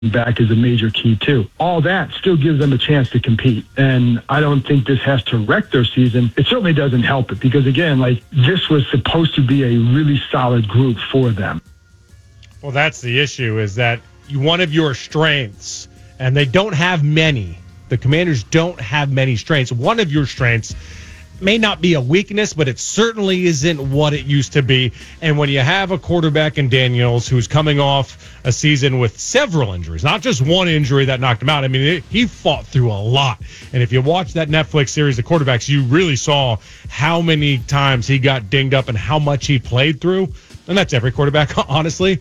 back is a major key too. All that still gives them a chance to compete. And I don't think this has to wreck their season. It certainly doesn't help it because, again, like this was supposed to be a really solid group for them. Well, that's the issue, is that one of your strengths, and they don't have many. The Commanders don't have many strengths. One of your strengths may not be a weakness, but it certainly isn't what it used to be. And when you have a quarterback in Daniels who's coming off a season with several injuries, not just one injury that knocked him out. I mean, he fought through a lot. And if you watch that Netflix series, The Quarterbacks, you really saw how many times he got dinged up and how much he played through. And that's every quarterback, honestly.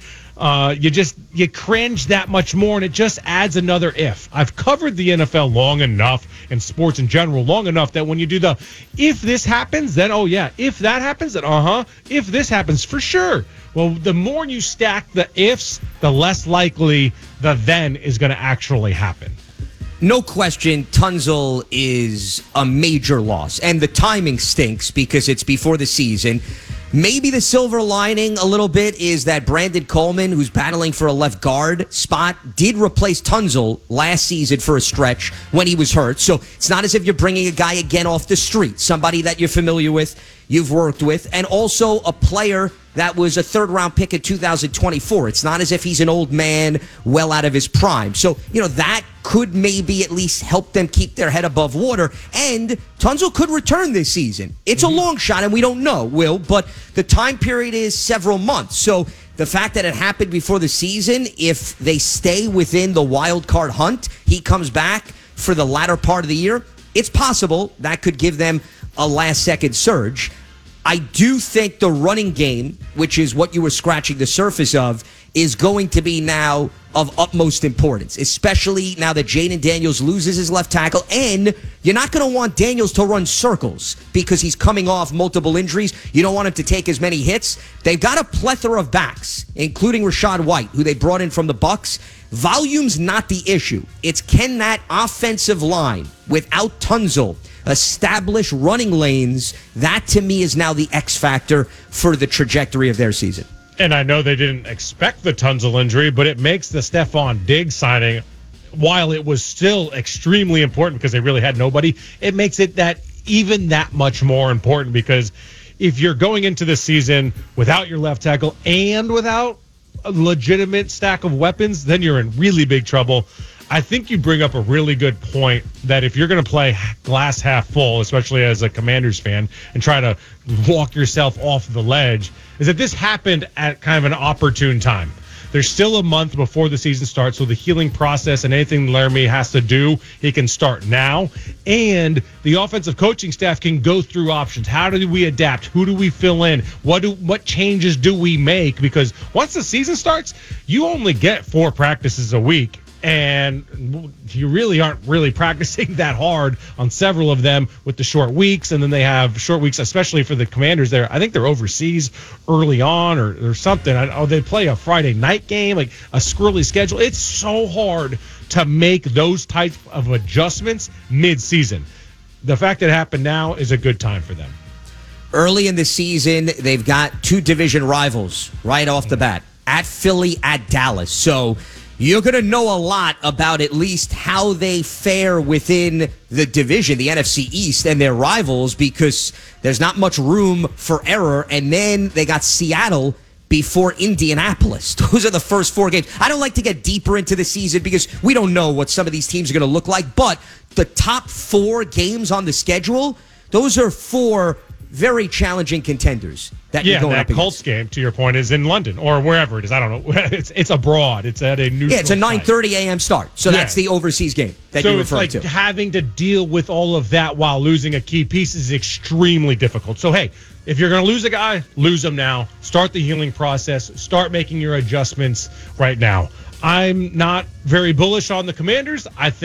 You cringe that much more, and it just adds another if. I've covered the NFL long enough, and sports in general long enough, that when you do the if this happens, then oh yeah, if that happens, then if this happens, for sure. Well, the more you stack the ifs, the less likely the then is going to actually happen. No question, Tunzel is a major loss, and the timing stinks because it's before the season. Maybe the silver lining a little bit is that Brandon Coleman, who's battling for a left guard spot, did replace Tunzel last season for a stretch when he was hurt. So it's not as if you're bringing a guy again off the street, somebody that you're familiar with, you've worked with, and also a player that was a third-round pick in 2024. It's not as if he's an old man well out of his prime. So, that could maybe at least help them keep their head above water. And Tunzel could return this season. It's a long shot, and we don't know, Will, but the time period is several months. So the fact that it happened before the season, if they stay within the wild card hunt, he comes back for the latter part of the year, it's possible that could give them a last-second surge. I do think the running game, which is what you were scratching the surface of, is going to be now of utmost importance, especially now that Jaden Daniels loses his left tackle. And you're not going to want Daniels to run circles because he's coming off multiple injuries. You don't want him to take as many hits. They've got a plethora of backs, including Rachaad White, who they brought in from the Bucs. Volume's not the issue. It's can that offensive line, without Tunzel, establish running lanes. That, to me, is now the X factor for the trajectory of their season. And I know they didn't expect the Tunzel injury, but it makes the Stephon Diggs signing, while it was still extremely important because they really had nobody, it makes it that even that much more important, because if you're going into the season without your left tackle and without a legitimate stack of weapons, then you're in really big trouble. I think you bring up a really good point that if you're going to play glass half full, especially as a Commanders fan, and try to walk yourself off the ledge, is that this happened at kind of an opportune time. There's still a month before the season starts, so the healing process and anything Laramie has to do, he can start now. And the offensive coaching staff can go through options. How do we adapt? Who do we fill in? What changes do we make? Because once the season starts, you only get 4 practices a week. And you really aren't really practicing that hard on several of them with the short weeks. And then they have short weeks, especially for the Commanders there. I think they're overseas early on or something. They play a Friday night game, like a squirrely schedule. It's so hard to make those types of adjustments mid-season. The fact that it happened now is a good time for them. Early in the season, they've got 2 division rivals right off the bat, at Philly, at Dallas. So you're going to know a lot about at least how they fare within the division, the NFC East, and their rivals, because there's not much room for error. And then they got Seattle before Indianapolis. Those are the first 4 games. I don't like to get deeper into the season because we don't know what some of these teams are going to look like. But the top 4 games on the schedule, those are 4 very challenging contenders that you're going up against. Yeah, that Colts game, to your point, is in London or wherever it is. I don't know. It's abroad. It's at a neutral it's a 9:30 a.m. start. So that's the overseas game that you're referring to. So it's like having to deal with all of that while losing a key piece is extremely difficult. So, hey, if you're going to lose a guy, lose him now. Start the healing process. Start making your adjustments right now. I'm not very bullish on the Commanders.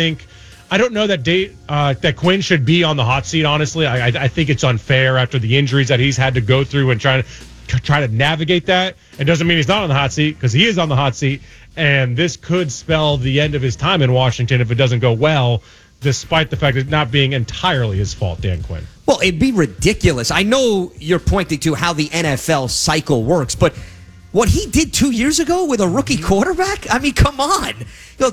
I don't know that Quinn should be on the hot seat, honestly. I think it's unfair after the injuries that he's had to go through and try to navigate that. It doesn't mean he's not on the hot seat, because he is on the hot seat, and this could spell the end of his time in Washington if it doesn't go well, despite the fact that not being entirely his fault, Dan Quinn. Well, it'd be ridiculous. I know you're pointing to how the NFL cycle works, but What he did 2 years ago with a rookie quarterback? I mean, come on.